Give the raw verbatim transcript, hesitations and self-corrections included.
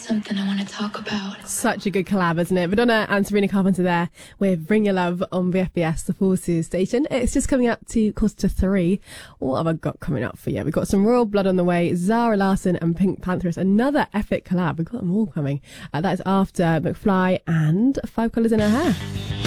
something I want to talk about. Such a good collab, isn't it? Madonna and Sabrina Carpenter there with Bring Your Love on V F B S, the Forces station. It's just coming up to quarter to three. What have I got coming up for you? We've got some Royal Blood on the way, Zara Larsson and Pink Pantheress, another epic collab. We've got them all coming. Uh, that is after McFly and Five Colours in Her Hair.